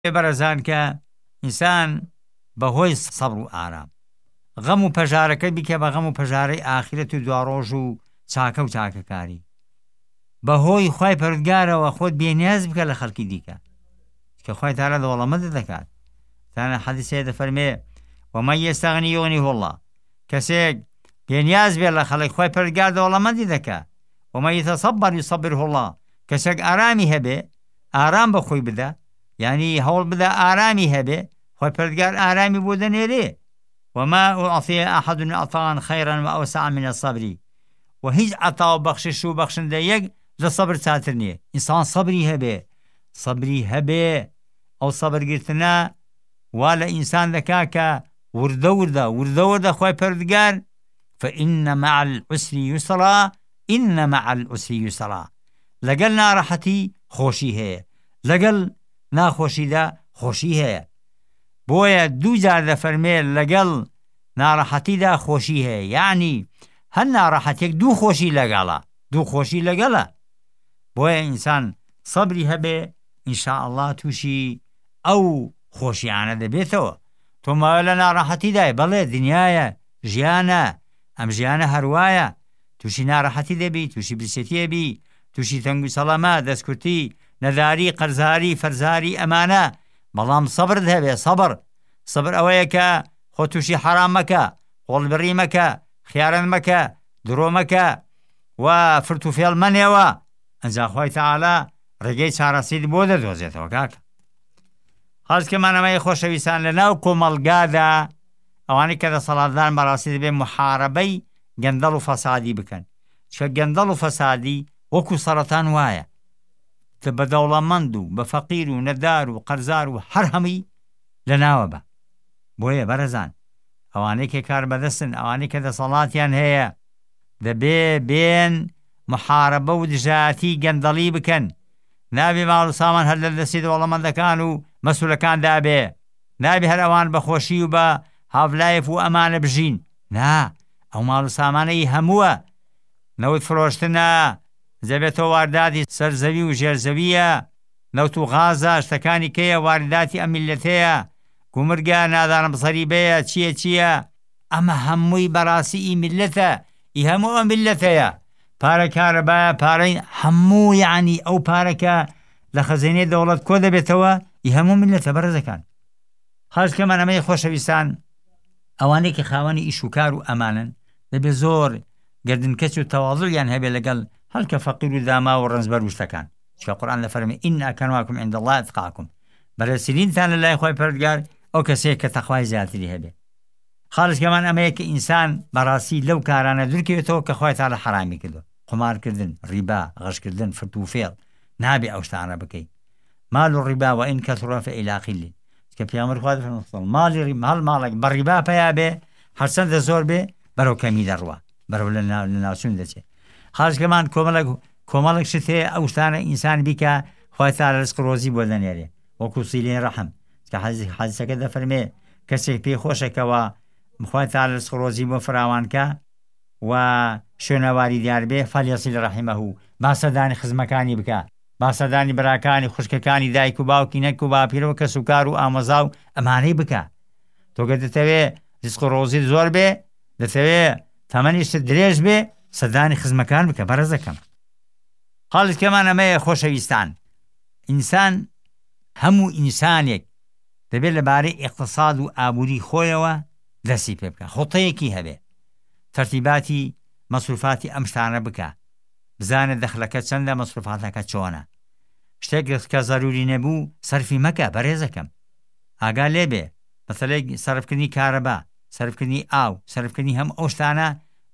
بەرەزان کە ئینسان بەهۆی سەبر و ئارام غەم و پەژارەکە بیکە بە غەم و پەژارەی ئاخرەت و دواڕۆژ و چاکە و چاکەکاری بەهۆی خوای پەروەردگارەوە خۆت بێنیاز بکە لە خەڵکی دیکە کە خوای تەعالا دەوڵەمەندت دەکات. تانە حەدیثەیە دەفەرمێ وەمەن یەستەغنی یوغنیه الله، کەسێک بێنیاز بێت لە خەڵک خوای پەروەردگار دەوڵەمەندی دەکات. وەمەن یەتەصەبەر یوصەبره الله، کەسێک ئارامی هەبێ ئارام بە خۆی بدە، یعنی هەوڵ بدە ئارامی هەبێ، خوای پەروەردگار ئارامی بۆ دەنێرێ. وما أعطي أحد عطاء خيرا وأوسع من الصبر، وهيج عطاء بخشش وبخشن يك لصبر ساترني. إنسان صبري هبه أو صبر قلتنا ولا إنسان ذكاك ورده خواهي پردگار فإن مع العسر يسرا إن مع العسر يسرا. لقل نارحتي خوشي هي، لقل ناخوشي دا خوشي هي. بويا دو جار فرمي لقل نارحتي دا خوشي هي، يعني هل نارحتيك دو خوشي لقلا بويا إنسان صبري هبه إن شاء الله توشي أو خوشي عنا دبيتو ثم لنا راحتي داي بلي دنيايا جيانا أم جيانا هروايا توشي ناراحتي دبي توشي بلسيتي بي توشي تنقو سلامة دسكوتي نذاري قرزاري فرزاري أمانة بلام صبر دهبه صبر أويكا خو توشي حرامك قول بريمك خيارنمك درومك وفرتو في المنيوة أنزا خوي تعالى ڕێگەی چارەسەری بۆ دەدۆزێتەوە کاکە. خاڵ کەمانەمەی خۆشەویستان لەناو کۆمەڵگادا ئەوانەی کە دەسەڵاتدار بەڕاستی دەبێت محارەبەی گەندەڵ و فەسادی بکەن، چکە گەندەڵ و فەسادی وەکو سەرەتان وایە کە بە دەوڵەمەند و بە فەقیر و نەدار و قەرزار و هەر هەمووی لەناوە بە. بۆیە بەرەزان ئەوانەی کە کار بەدەستن، ئەوانەی کە دەسەڵاتیان هەیە دەبێ بێن محارەبە و دژایەتی گەندەڵی بکەن. نابێ ماڵ و سامان هەر لە دەستی دەوڵەمەندەکان و مەسوولەکان دابێ، نابێ هەر ئەوان بە خۆشی و بە هاڤلایف و ئەمانە بژین. نا، ئەو ماڵ و سامانەی هەمووە، نەوت فرۆشتنە، دەبێتەوە وارداتی سەرزەوی و ژێرزەویە، نەوت و غازە شتەکانی کەیە وارداتی ئەم میلەتەیە، گومرگە نادانم سەریبەیە چییە ئەمە هەمووی بەڕاستی ئی میلەتە، ئی هەموو ئەم میلەتەیە. پارە کارەبایە، پارەی هەموو یعنی ئەو پارەکە لە خەزینەی دەوڵەت کۆ دەبێتەوە، ئی هەموو میلەتە بەڕێزەکان. خاڵکەمان ئەمەی خۆشەویستان ئەوانەی کە خاوەنی ئیش و کار و ئەمانن دەبێت زۆر گردنکەچ و تەواضوعیان هەبێ لەگەڵ هەڵکە فەقیر و داما و ڕەنجبەر و شتەکان، چکە قورئان دەفەرمێ ئین ئەکرەمەکم عند الله ئەتقاکم، بەرزترینتان لە لای خۆی پەروەردگار ئەو کەسەیە کە تەقوای زیاتری هەبێ. خاڵکەمان ئەمەیە کە ئینسان بەڕاستی لەو کارانە دوورکەوێتەوە کە خوای تەعالا حرامی کردووە، قمارکردن، ڕیبا، غەشکردن، فرت و فێڵ، نابێ ئەو شتانە بکەی. مال و ڕیبا وئین کەثوڕە فإلی قلیل، کە پێغەمبەر خوا دەفەرمێ ماڵێک بە ڕیبا پەیا بێ هەرچەندە زۆر بێ بەرەو کەمی دەڕوا، بەرەو لە ناوچوون دەچێت. خاڵکەمان کۆمەڵێک شت هەیە ئەو شتانە ئینسان بیکە خوای تەعالا ڕزق و ڕۆزی بۆ دەنێرێ، وەکو سیلەی ڕەحم، کە حەدیسەکە دەفەرمێ کەسێک پێی خۆشەکەوە خوای تەعالا ڕزق و ڕۆزی بۆ فراوانکە و شوێنەواری دیار بێ فەلیەصل ڕەحیمەهو، باسەدانی خزمەکانی بکە، باسەدانی براکانی خوشکەکانی دایک و باوکی نەک و باپیرەوە کە سوکار و ئامۆزا و ئەمانەی بکە. تۆگە دەتەوێ ڕزق و ڕۆزی زۆر بێ، دەتەوێ تەمەنیشت درێژ بێ، سەدانی خزمەکان بکە. بەڕێزەکەم خاڵکەمان ئەمەیە خۆشەویستان، ئینسان هەموو ئینسانێک دەبێت لەبارەی ئیقتساد و ئابووری خۆیەوە دەستی پێ بکە، خۆتەیەکی هەبێ، تەرتیباتی مەسروفاتی ئەم شتانە بکە، بزانە دەخلەکە چەندە، مەسروفاتەکە چۆنە، شتێک کە زەروری نەبوو سەرفی مەکە. بەڕێزەکەم ئاگا لێ بێ، مەسەلەی سەرفکردنی کارەبا، سەرفکردنی ئاو، سەرفکردنی هەم ئەو شتانە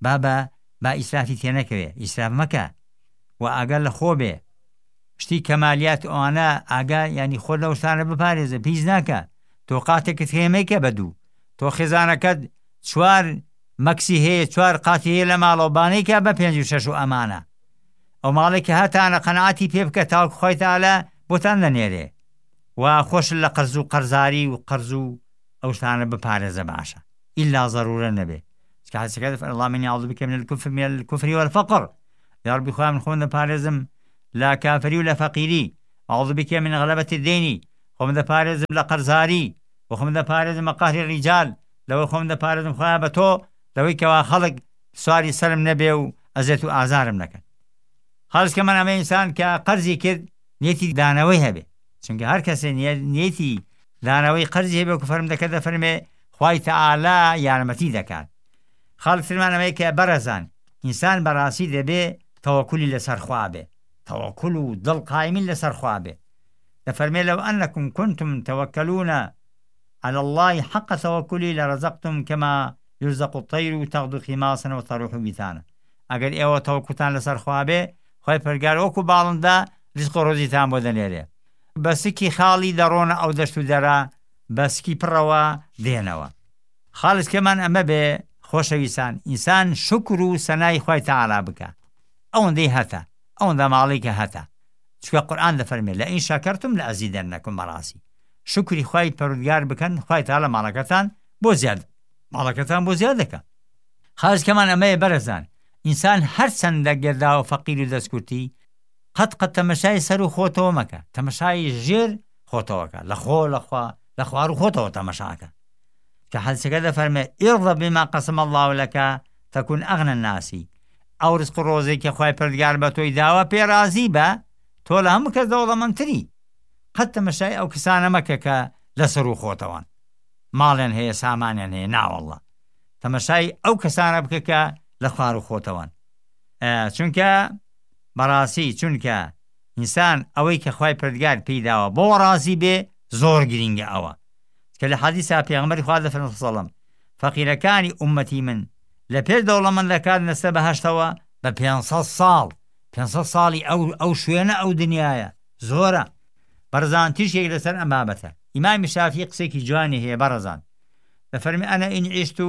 با ئیسرافی تێ نەکەوێ، ئیسراف مەکە و ئاگا لە خۆ بێ. شتی کەمالیات ئەوانە ئاگا ینی خۆ لەو شتانە بپارێزە، پیس ناکە. تۆ قاتێکت هێمەیکە بەدوو، تۆ خێزانەکەت چوار مەکسی هەیە، چوار قاتی هەیە لە ماڵەوەبانەیکە بە 5 و 6 و ئەمانە، ئەو ماڵێکە هەتانە قەنەعەتی پێ بکە تاوەکو خۆی تەعالا بۆتان دەنێرێ و خۆش لە قەرز و قەرزاری و قەرز و ئەو شتانە بپارێزە باشە، ئیلا ضرورە نەبێ. چکە حەدیسەکە دەفەرمێ اللهم إني أعوذ بك من الكفر والفقر، یا ربی خۆم خۆم دەپارێزم لە کافری و لە فەقیری، أعوذ بك من غلبة الدين خۆم دەپارێزم لە قەرزاری و خۆم دەپارێزم بە قەهری ڕیجال لەوەی خۆم دەپارێزم خۆیان بە تۆ لەوەی کەوا خەڵک سواری سەرم نەبێ و ئەزێت و ئازارم نەکەن. خاڵس کە من ئەمە ئینسان کە قەرزی کرد نیەتی دانەوەی هەبێ، چونکە هەر کەسێ نیەتی دانەوەی قەرزی هەبێ و کفرم دەکە دەفەرمێ خوای تەعالا یارمەتی دەکات. خاڵسمان ئەمەیە کە بەرەزان ئینسان بەڕاستی دەبێ تەوەکولی لەسەر خوا بێ، تەوەکل و دڵ قایمین لەسەر خوا بێ. دەفەرمێ لەو ئەنەکم كنتم توكلون على الله حق توكلي لرزقتم كما يرزق الطير تغدو خماصا وتروح بطانا. ئەگەر ئێوە تەوەکوتان لەسەر خوا بێ خۆی پەرگار وەکو باڵندا ریزق و ڕۆزیتان بۆ دەنێرێ. بەسکی خاڵی دەڕۆنە ئەو دەشت و دەرا بەسکی پڕەوە دێنەوە. خاڵسکەمان ئەمە بێ خۆشەویستان ئینسان شکر و سەنای خوای تەعالا بکە، ئەوەندەی هەتە ئەوەندە ماڵی کە هەتە، چونکە قورئان دەفەرمێ لئین شەکەرتم لەئەزیدەنەکم. بەڕاستی شکری خوای پەروەردگار بکەن، خوای تەعالا ماڵەکەتان بۆ زیاد دەکە. خاڵسکەمان ئەمەیە بەرەزان ئینسان هەر چەندە گەردا و فەقیر و دەستکورتی قەت تەمەشای سەر و خۆتەوە مەکە، تەمەشای ژێر خۆتەوەکە، لە خوار و خۆتەوە تەمەشاکە. کە حەدیسەکە دەفەرمێ ئیرضە بما قەسەم الله لەکە تەکون ئەغنە الناسی. ئەو ڕزق و ڕۆزەی کە خوای پەروەردگار بە تۆی داوە پێرازی بە، تۆ لە هەموو کەس دەوڵەمەندتری. قەت تەمەشای ئەو کەسانە مەکە کە لەسەر و خۆتەوان ماڵیان هەیە سامانیان هەیە، ناوەڵڵا تەمەشای ئەو کەسانە بکە کە لە خوار و خۆتەوان. چونکە بەڕاستی چونکە ئینسان ئەوەی کە خوای پەروەردگار پێی داوە بۆ ڕازی بێ زۆر گرنگە ئەوە. کە لە حەدیثا پێغەمبەری خوا دەفەرمێ سەڵەم فەقیرەکانی ئومەتی من لە پێش دەوڵەمەندەکان نەستە بەهەشتەوە بە 500 ساڵی ئەو شوێنە ئەو دنیایە زۆرە. بەرزان تیشێک لەسەر ئەم بابەتە. ئیمامی شافعی قسێکی جوانی هەیە بەرزان، دەفەرمێ ئەنە ئین عیشت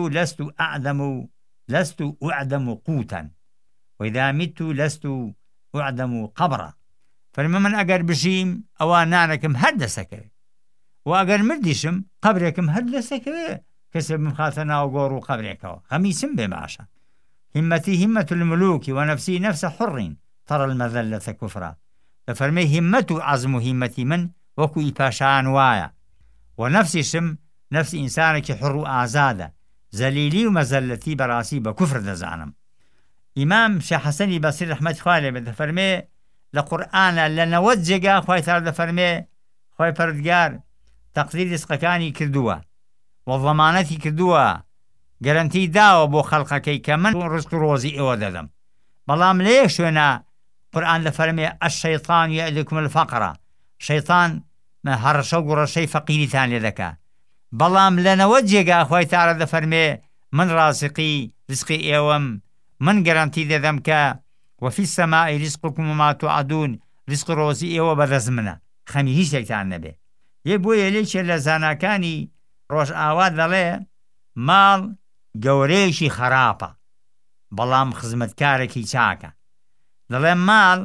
لست أعدم قوتا وإذا مت لست أعدم قبرا. فەرمێ من ئەگەر بژیم ئەوە نانەکەم هەر دەسەکەوێ و ئەگەر مردیشم قبرێکم هەر دەسەکەوێ، کەسێ بمخاتە ناو گۆڕ و قبرێکەوە هەمیسم بێ باشە. همەتی همەت الملوك ونفسي نفس حر ترى المذلة كفرا. دەفەرمێ همەت و عەزم و هیمەتی من وەکو ئیپاشان وایە و نفسیشم نفس ئینسانێکی حڕ و ئازادە، زەلیلی و مەزەلەتی بەڕاستی بە کوفر دەزانم. ئیمام شێخ حەسەنی بەسری ڕەحمەتی خوا لێبێ دەفەرمێ لە قورئانە لە 90 جێگا خوای تەعالا دەفەرمێ خوای پەروەردگار تەقدیری ڕزقەکانی کردووە و ضەمانەتی کردووە، گەرەنتی داوە بۆ خەڵقەکەی کە من ڕزق و ڕۆزی ئێوە دەدەم. بەڵام لە یەک شوێنە قورئان دەفەرمێ الشەیطان یەعیدکم الفەقر، شەیطان هەڕەشە و گوڕەشەی فەقیریتان لێ دەکا. بەڵام لە 90 جێگا خوای تەعالا دەفەرمێ من ڕازقی ڕزقی ئێوەم، من گەرانتی دەدەم کە وفي السماء رزقكم وما توعدون، ڕزق ڕۆزی ئێوە بەدەست منە، خەمی هیچ شتێکتان نەبێ. یە بۆیە لێکێ لە زاناکانی ڕۆژ ئاوا دەڵێ ماڵ گەورەیەکی خراپە بەڵام خزمەتکارێکی چاکە. دەڵێ ماڵ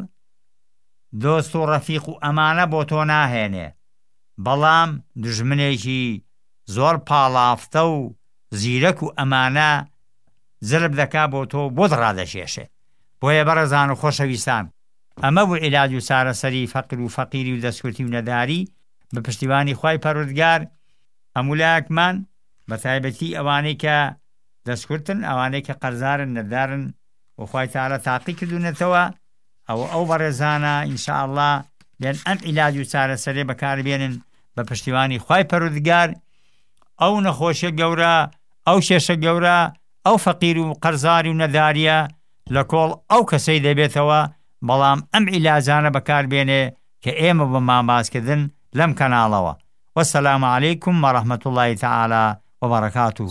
دۆست و ڕەفیق و ئەمانە بۆ تۆ ناهێنێ، بەڵام دژمنێکی زۆر پاڵافتە و زیرەک و ئەمانە زەرب دەکا بۆ تۆ بۆت ڕادەشێشێ. بۆیە بەڕێزان و خۆشەویستان ئەمە بوو عیلاج و چارەسەری فەقر و فەقیری و دەستکوتی و نەداری بە پشتیوانی خوای پەروەردگار. هەمولایەکمان بە تایبەتی ئەوانەی کە دەستکورتن، ئەوانەی کە قەرزارن نەدارن و خوای تەعالا تاقی کردوونەتەوە، ئەو بەڕێزانە ئینشاءالله بێن ئەم عیلاج و چارەسەرێ بەکاربێنن بە پشتیوانی خوای پەروەردگار. ئەو نەخۆشیە گەورە، ئەو شێشە گەورە، ئەو فەقیر و قەرزاری و نەداریە لە کۆڵ ئەو کەسەی دەبێتەوە، بەڵام ئەم عیلاجانە بەکاربێنێ کە ئێمە بەمان باسکردن لەم کەناڵەوە. وەسەلام عەلەیکم وەڕەحمەتوڵڵاهی تەعالا وبەرەکاتوه.